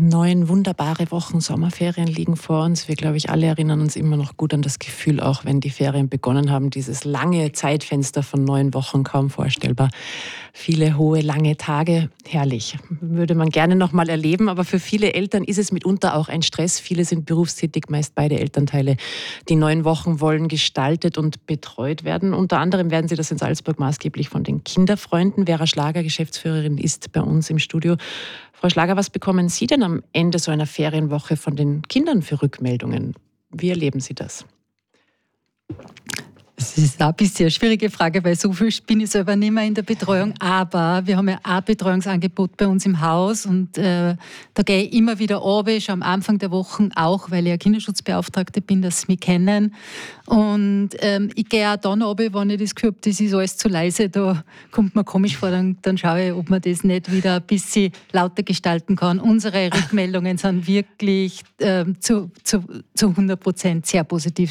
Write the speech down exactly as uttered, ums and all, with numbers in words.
Neun wunderbare Wochen Sommerferien liegen vor uns. Wir, glaube ich, alle erinnern uns immer noch gut an das Gefühl, auch wenn die Ferien begonnen haben. Dieses lange Zeitfenster von neun Wochen, kaum vorstellbar. Viele hohe, lange Tage, herrlich. Würde man gerne noch mal erleben, aber für viele Eltern ist es mitunter auch ein Stress. Viele sind berufstätig, meist beide Elternteile. Die neun Wochen wollen gestaltet und betreut werden. Unter anderem werden sie das in Salzburg maßgeblich von den Kinderfreunden. Vera Schlager, Geschäftsführerin, ist bei uns im Studio. Frau Schlager, was bekommen Sie denn am Ende so einer Ferienwoche von den Kindern für Rückmeldungen? Wie erleben Sie das? Das ist ein bisschen eine schwierige Frage, weil so viel bin ich selber nicht mehr in der Betreuung. Aber wir haben ja auch ein Betreuungsangebot bei uns im Haus und äh, da gehe ich immer wieder runter, schon am Anfang der Wochen auch, weil ich ja Kinderschutzbeauftragte bin, dass sie mich kennen. Und ähm, ich gehe auch dann runter, wenn ich das Gefühl habe, das ist alles zu leise, da kommt mir komisch vor, dann, dann schaue ich, ob man das nicht wieder ein bisschen lauter gestalten kann. Unsere Rückmeldungen sind wirklich äh, zu, zu, zu hundert Prozent sehr positiv.